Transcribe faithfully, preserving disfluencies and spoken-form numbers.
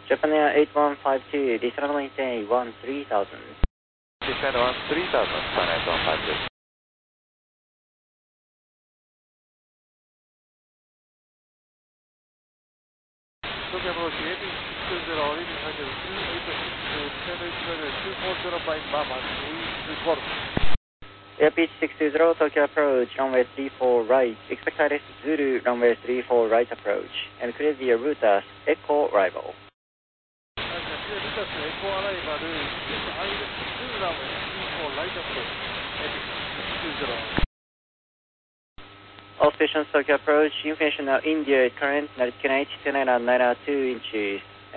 Japan Air eight one five two, descend maintain one three thousand. Descend one three thousand, Japan eight one five two. Tokyo approach A P six two zero, leading height is two eight six, descend eight two four zero by Mama, three golf. Airpeach six two zero, Tokyo approach, runway three four right. Expect high Zulu, runway three four right approach. And clear the route as Echo Arrival. Clear route as Echo Arrival, East Island, Zulu runway three four right approach, Airpeach six two zero. All stations Tokyo approach, information now India, current, Narikina eight nine nine two inches.